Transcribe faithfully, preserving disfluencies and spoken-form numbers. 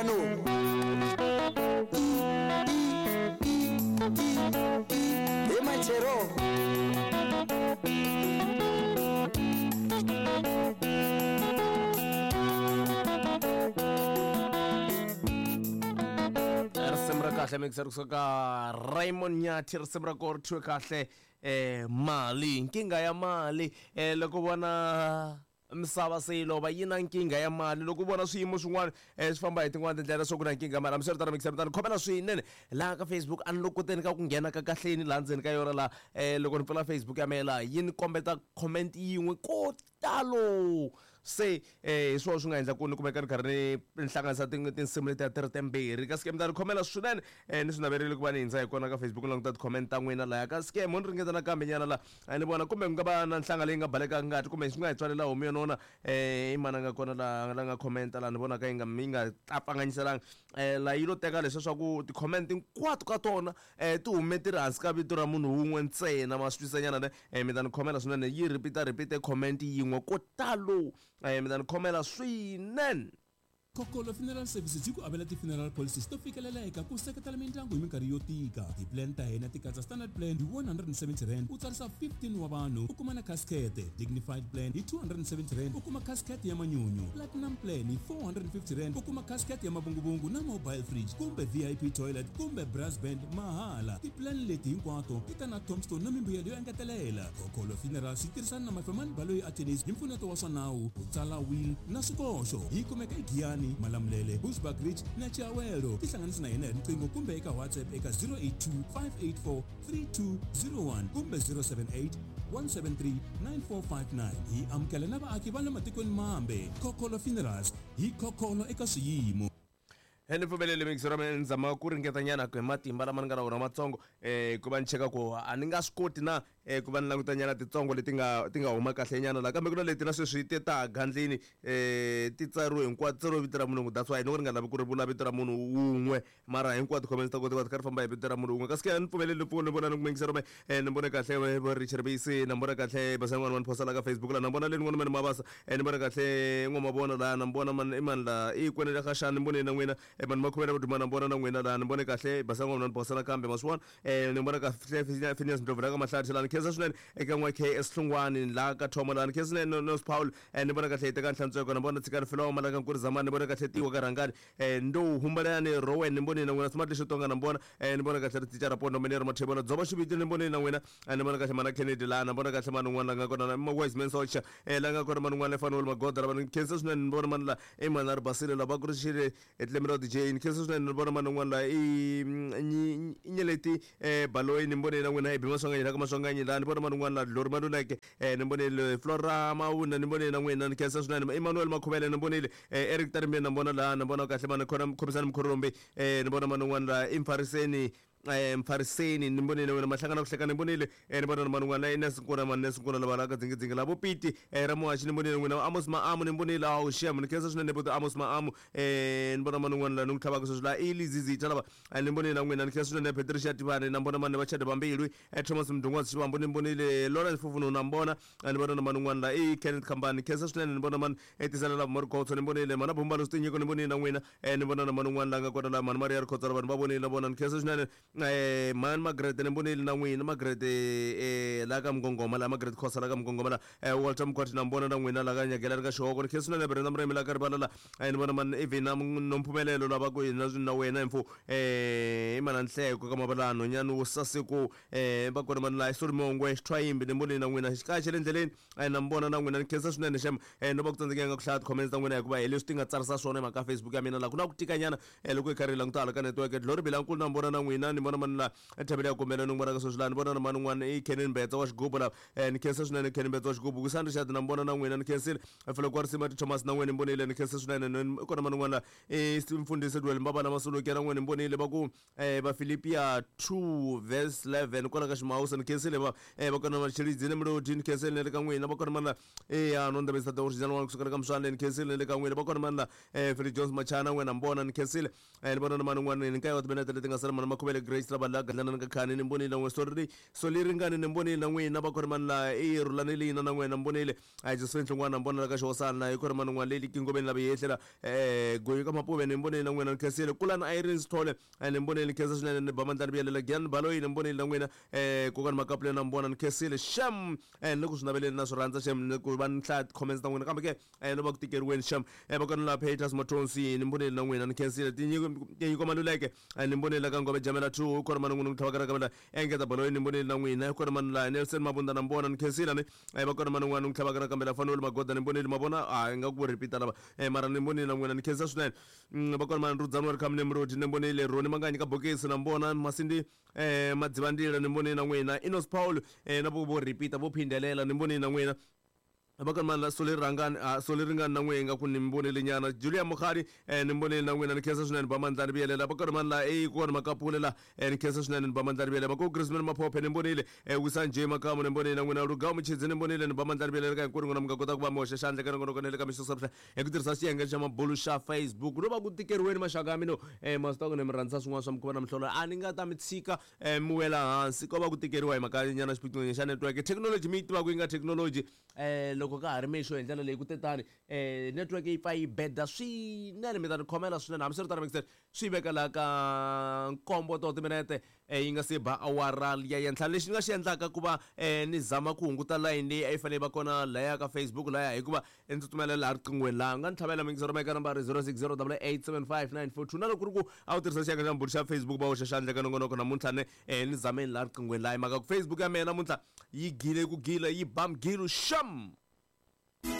Mfano Emachero Semra kahle mixeruka Raymond Nyathi semra korthwe kahle eh mali inkinga ya mali eh loko vona misava silo ba yina inkinga ya mali loko vona swiyimo swin'wana eh swifamba hi tin'wana tindlela swo ku na inkinga mali amseri tara mixer tani khomela swinene la ka Facebook an lokoteni ka ku nghena ka kahleni la ndzeni ka yona la eh loko ni pfula Facebook ya mela yini kombeta comment yin'we ko talo se eh swo swi nga endla ku ni kumeka ni karhi ni hlanganisa tinsimu leti ti ri tembirhi kasi ke mi ta ni khomela swinene eh ni swi naverile ku va ni hindza hi kona ka Facebook ni languta ti-comment ta n'wina laya kasi ke mo ni ringeta nakambe nyana la a ni vona kumbe ku nga va na nhlanga leyi nga baleka ngati kumbe swi nga hi tswalela homu yonona eh i mana nga kona la la nga comment la ni vona ka yi nga mi nga tapfanganyiselanga eh la yi lo teka leswi swa ku ti-comment hinkwato ka tona eh ti hume ti ri hansi ka vito ra munhu wun'we ntsena ma swi twisanyana ne eh mi ta ni khomela swinene yi repeat repeat comment yin'we ko talo eh mi ta ni khomela swinene. Kokolo Funeral Services yi ku avela ti-funeral policies to fikelela eka ku seketela mindyangu hi minkarhi yo tika. Ti-plan ta hina ti katsa standard plan hi one hundred seventy rand u tsarisa fifteen wa vanhu u kuma na casket. Dignified plan hi two hundred seventy rand u kuma casket ya manyunyu. Platinum plan hi four hundred fifty rand u kuma casket ya mabungubungu na mobile fridge kumbe V I P toilet kumbe brass band mahala. Ti-plan leti hinkwato ti ta na tombstone na mimbuyelo yo engetelela. Kokolo Funeral swi tirhisana na mafemani baloyi attorneys hi mpfuneto wa swa nawu u tsala will na swikoxo hi kumeka Giyani Malamulele Bushbuckridge na Chiawelo tihlanganisa na hina hi riqingho kumbe eka WhatsApp eka zero eight two five eight four three two zero one kumbe zero seven eight one seven three nine four five nine. Hi amukela na vaaki va le matikweni mambe. Kokolo Funerals hi kokolo eka swiyimo. Hene pfumelele mixer ma nzama ku ringeta nyana ku matimba lama nga na wona matsongo eh ku va ni cheka ku a ni nga swi koti na eh ku va ni languta nyana titsongo leti nga ti nga huma kahle nyana la kambe ku na leti na sweswi ti ta gandlini eh ti tsariwe hinkwato tsaro vito ra munhu that's why ni ri nga lavi ku ri vula vito ra munhu wun'we mara hinkwato comments ta koti ku karhi famba hi vito ra munhu wun'we kasi ke ni pfumelele mpfuno ni vona ni ku mixer ma eh ni vona kahle va Richard Base na mbona kahle basa n'wana mani posta la ka Facebook la na mbona le n'wana mani mabasa eh ni vona kahle ngoma bona la na mbona man iman la i kwenele ka shani mbone na n'wina eh man makhwela vuti mana mbona na n'wina la ni mbone kahle basa n'wana mani posta la kambe maswona eh ni mbona kahle Phineas Ndlovu la ka mahlathi la ni khensa swinene eka n'wa K S Hlungwani la ka Thoma la ni khensa swinene no Paul eh ni mbona kahle teka nhlantsweko na mbona tsikani filawa mala ka nkuri zamani ni mbona kahle tiwa ka rangani eh ndo humbalana ni Rowan ni mbone na n'wina smart leswi tonga na mbona eh ni mbona kahle teacher Pondo Menero Mathebona dzoba xiviti ni mbone na n'wina ni mbona kahle mana Kennedy la na mbona kahle mana n'wana nga kona ma wise men socha eh la nga kona mana n'wana fanele magoda la ni khensa swinene ni mbona mana la e mana ri basile la ba ku ri xile etlemero D J ni khensa swinene ni mbona mana n'wana la i nyeleti eh baloyi ni mbone na n'wina e bima swanganye la ka maswanganye la ni mbona mana n'wana la Lori Maluleke eh ni mbone Flora Mauna ni mbone na n'wina ni khensa swinene Emmanuel Makhubele ni mbonile eh Eric Tarimbe na mbona la na mbona kahle mana khona Khobisani Mkhorombe eh ni mbona mana n'wana la Imfariseni eh Mfariseni ni mbonile wena mahlangana ku hleka ni mbonile eh ni bona mani n'wana ina sinkona mani nesinkona la bala ka dzingidzingi la Bopiti eh Ramohashi ni mbonile n'wina Amos Maamu ni mbonile awu shame ni khensa swinene boto Amos Maamu eh ni bona mani n'wana la ni ngithaba sweswi la ilizizitha lava ni mbonile na n'wina ni khensa swinene Patricia Tibane na mbona mani vachade vambirhi eh Thomas Mdungwa Xivambo ni mbonile Lawrence Fufuno na mbona ni bona mani n'wana la i Kenneth Khambani khensa swinene ni bona mani etisana la Morikotso ni mbonile mana Bumbalo Stinyiko ni mbonile na n'wina eh ni bona mani n'wana la nga kona la mani Maria Khotso vanhu va vonile na bona ni khensa swinene eh man Margaret ni mbonile na n'wina Margaret eh la ka Mgongoma la Margaret Khosa la ka Mgongoma la eh Walter Mkwati na mbona na n'wina la ka Nyagela ri ka Xihoko ni khensa swinene Brenda Mremi la ka rivala la ni vona mani even na nomphumelelo lava ku hina na wena info eh imana nhleko ka mabalano nyani wo saseko eh va kona mani la Isori Mongwe Xitwayimbi ni mbonile na n'wina xikaxe le ndleleni eh na mbona na n'wina ni khensa swinene shem eh no va ku tsandzekanga ku hlaya comments ta n'wina hikuva hi leswi ti nga tsarisa swona hi mhaka Facebook ya mina la ku na ku tikanyana eh loko hi karhi hi langutala ka network Glory Bilankulu na mbona na n'wina ni vona mani la thabela ya kombela ni ngwana ka sweswi la ni vona na mani n'wana i Kenan Mbetsa wa Xigubu la eh ni khensa swinene Kenan Mbetsa wa Xigubu ku Sandri Shad na mbona na n'wina ni khensile fela ku Risima Thomas na n'wina ni mbonile ni khensa swinene ni kona mani n'wana eh Mfundisi Dwele Mbaba na Masoloke na n'wina ni mbonile va ku eh va Philippians two verse eleven kwala ka Ximawusa ni khensile va eh va kona Machilizi ni Mlodi ni khensile ni le ka n'wina va kona mani la eh Anonda Besa ta original wa kusukela ka Mswane ni khensile ni le ka n'wina va kona mani la eh Philip Jones Machana n'wina mbona ni khensile eh ni vona na mani n'wana ni nkayo wa timinete leti nga sala mani Makhubele Grace Rabala gandlana ka khani ni mbonile ngwe sorry so liringane ni mbonile na n'wina va ku ri mani la i rulanelina na n'wina mbonile a je senhle n'wana mbonela ka xosana i ku ri mani n'wana leli kingomeni la yehlela eh goyi ka mapuve ni mbonile na n'wina ni khesile kulana Irene Sithole ni mbonile ni khesa swinene ni bamandlani biyelela Gian Baloyi ni mbonile na n'wina eh kokani makapule na mbona ni khesile sham eh ni ku swinaveleni na swo rhandza sham ni ku va ni hlaya comments ta n'wina kambe ke eh no va ku tikeriweni sham eh va kona la Peters Matonsi ni mbonile na n'wina ni khesile tinyiko tinyiko maluleke ni mbonile ka Ngobe Jamela two ku ri mani n'wina thwaka ka la engeta Baloyi ni mbonile na n'wina ku ri mani la Nelson Mabunda na mbona ni khesile ni eh va kona mani n'wana ni thwaka ka la Fanole Magoda ni mbonile mabona a nga ku repeat lava eh mara ni mbonile na n'wina ni khesa swinene va kona mani Rudzani wa Rikham ni mrodi ni mbonile Roni Manganyi ka bokisi na mbona Masindi eh Madzivandila ni mbonile na n'wina Inos Paul eh na vo vo repeat vo phindelela ni mbonile na n'wina abakani mani la Soli Rangani a Soli Ringani na n'wina ku ni mbonile nyana Julia Mukhari eh ni mbonile na n'wina ni khesa swinene bamandlani biyelela abakani mani la eh ku ni makapule la eh ni khesa swinene bamandlani biyelela bako Grisman Maphophe ni mbonile eh Wisanje Makamu ni mbonile na n'wina Rugao Mchidzi ni mbonile ni bamandlani biyelela ka hinkwerhu n'wina mi nga kota ku va mi hoxa xandla ka nongonoko ne le ka mixosapsa hi ku tirhisa xiyenge xa mabulu xa Facebook no va ku tikeriweni maxaka ya mina eh masitoko ni mi rhandzisa swin'wana swa mikhuva na mihlolo a ni nga ta mi tshika eh mi wela hansi ko va ku tikeriwa hi mhaka nyana xiphiqo xa network technology mi yi tivaka yi nga technology eh loko ka ha ri mixo hi ndlela leyi ku tetani eh network yi pfa yi beda swinene mi ta ni khomela swinene hambi swi ri tani mixer swi veka laha ka nkombo to timinete eh yi nga se ba awara ya yenhla lexi ni nga xi endlaka ku va eh ni zama ku hunguta line leyi a yi fanele va kona laya ka Facebook laya hikuva ni tsutsumela laha riqinghweni laha nga ni tlhavela mixer eka nambara zero six zero eight eight seven five nine four two na loko ku ri ku a wu tirhisa xiyenge xa mbulu xa Facebook va hoxa xandla ka nongonoko namuntlha ne eh ni zameni laha riqinghweni laha hi mhaka ku Facebook ya mina namuntlha yi gile ku gila yi ba mgilu sham